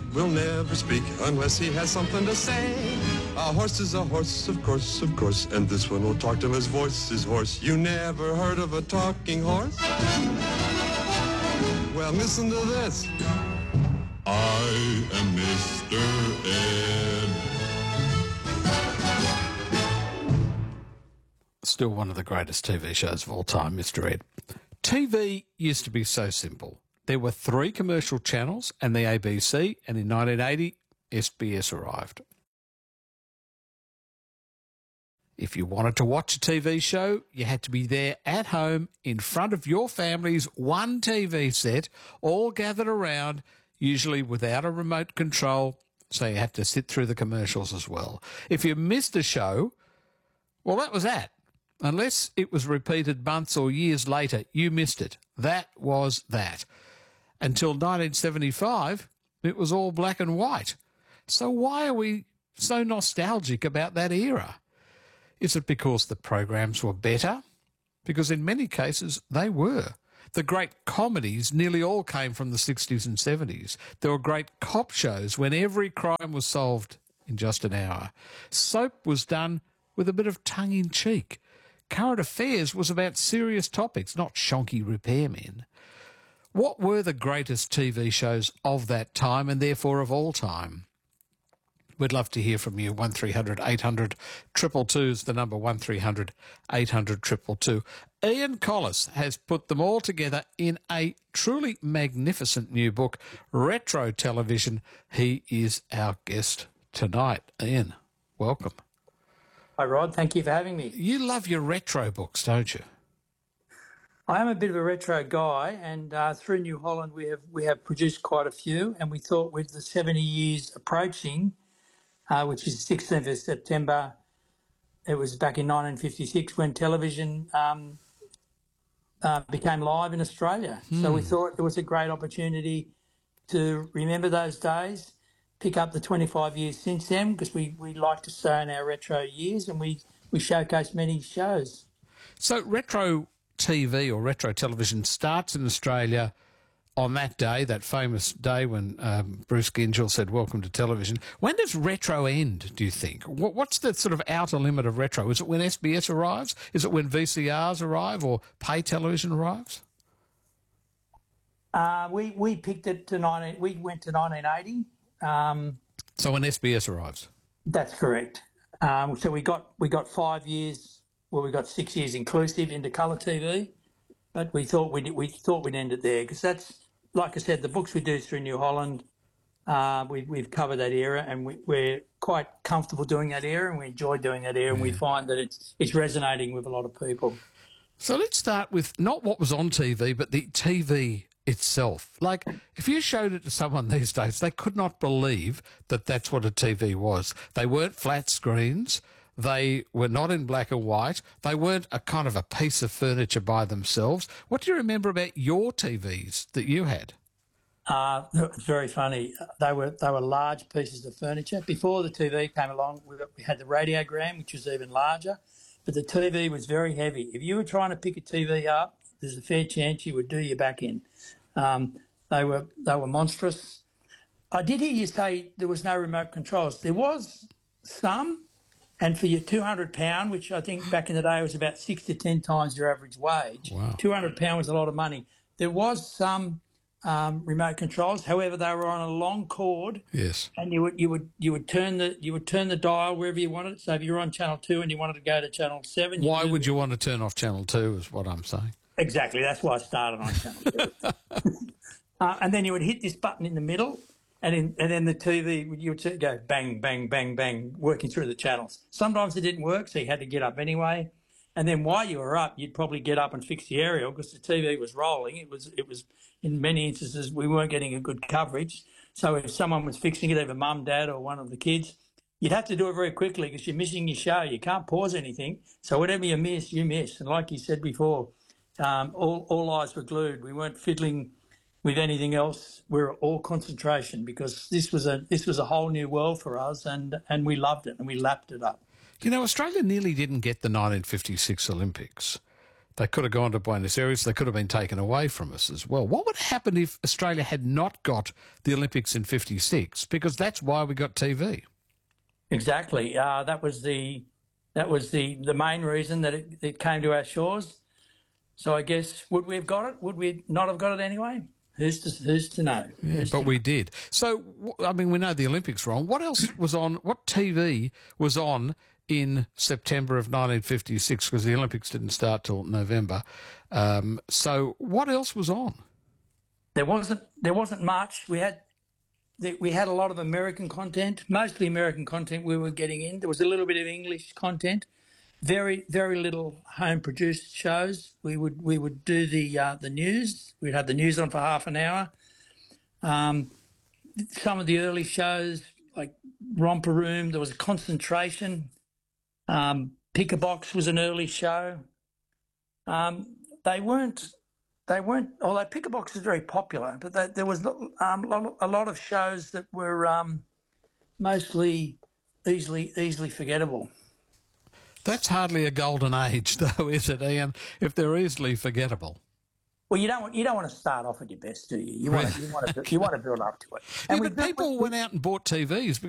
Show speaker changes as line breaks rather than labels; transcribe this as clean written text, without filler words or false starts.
will never speak unless he has something to say. A horse is a horse, of course, and this one will talk to him, his voice is hoarse. You never heard of a talking horse? Well, listen to this. I am Mr. Ed.
Still one of the greatest TV shows of all time, Mr. Ed. TV used to be so simple. There were 3 commercial channels and the ABC, and in 1980, SBS arrived. If you wanted to watch a TV show, you had to be there at home in front of your family's one TV set, all gathered around, usually without a remote control, so you had to sit through the commercials as well. If you missed a show, well, that was that. Unless it was repeated months or years later, you missed it. That was that. Until 1975, it was all black and white. So why are we so nostalgic about that era? Is it because the programs were better? Because in many cases, they were. The great comedies nearly all came from the 60s and 70s. There were great cop shows when every crime was solved in just an hour. Soap was done with a bit of tongue-in-cheek. Current affairs was about serious topics, not shonky repairmen. What were the greatest TV shows of that time and therefore of all time? We'd love to hear from you. 1300 800 222 is the number, 1300 800 222. Ian Collis has put them all together in a truly magnificent new book, Retro Television. He is our guest tonight. Ian, welcome.
Hi, Rod. Thank you for having me.
You love your retro books, don't you?
I am a bit of a retro guy, and through New Holland we have produced quite a few, and we thought with the 70 years approaching, which is 16th of September, it was back in 1956 when television became live in Australia. So we thought it was a great opportunity to remember those days, pick up the 25 years since then, because we like to stay in our retro years, and we showcase many shows.
So retro TV or retro television starts in Australia on that day, that famous day when Bruce Gyngell said, "Welcome to television." When does retro end, do you think? What's the sort of outer limit of retro? Is it when SBS arrives? Is it when VCRs arrive or pay television arrives?
We picked it we went to 1980.
So when SBS arrives?
That's correct. So we got 5 years. Well, we got 6 years inclusive into colour TV, but we thought we'd end it there, because that's, like I said, the books we do through New Holland. We've covered that era, and we're quite comfortable doing that era, and we enjoy doing that era, and we find that it's resonating with a lot of people.
So let's start with not what was on TV, but the TV itself. Like, if you showed it to someone these days, they could not believe that that's what a TV was. They weren't flat screens. They were not in black and white. They weren't a kind of a piece of furniture by themselves. What do you remember about your TVs that you had?
It's very funny. They were large pieces of furniture. Before the TV came along, we had the radiogram, which was even larger, but the TV was very heavy. If you were trying to pick a TV up, there's a fair chance you would do your back in. They were monstrous. I did hear you say there was no remote controls. There was some. And for your £200, which I think back in the day was about 6 to 10 times your average wage,
wow.
£200 was a lot of money. There was some remote controls. However, they were on a long cord.
Yes.
And you would turn the dial wherever you wanted. So if you were on channel 2 and you wanted to go to channel 7,
why would you want to turn off channel 2? Is what I'm saying.
Exactly. That's why I started on channel 2. And then you would hit this button in the middle. And then the TV, you would go bang, bang, bang, bang, working through the channels. Sometimes it didn't work, so you had to get up anyway. And then while you were up, you'd probably get up and fix the aerial, because the TV was rolling. It was in many instances we weren't getting a good coverage. So if someone was fixing it, either mum, dad, or one of the kids, you'd have to do it very quickly, because you're missing your show. You can't pause anything. So whatever you miss, you miss. And like you said before, all eyes were glued. We weren't fiddling with anything else. We're all concentration, because this was a whole new world for us, and we loved it and we lapped it up.
You know, Australia nearly didn't get the 1956 Olympics. They could have gone to Buenos Aires. They could have been taken away from us as well. What would happen if Australia had not got the Olympics in '56? Because that's why we got TV.
Exactly. That was the main reason that it came to our shores. So I guess, would we have got it? Would we not have got it anyway? Who's to know?
Yeah, but we did. So, I mean, we know the Olympics were on. What else was on? What TV was on in September of 1956? Because the Olympics didn't start till November. So, what else was on?
There wasn't much. We had a lot of American content, mostly American content we were getting in. There was a little bit of English content. Very, very little home-produced shows. We would do the news. We'd have the news on for half an hour. Some of the early shows, like Romper Room, there was a Concentration. Pick a Box was an early show. They weren't. Although Pick a Box was very popular, but there was a lot of shows that were mostly easily forgettable.
That's hardly a golden age, though, is it, Ian? If they're easily forgettable.
Well, you don't want to start off at your best, do you? You want to build up to it.
Yeah, but people went out and bought TVs because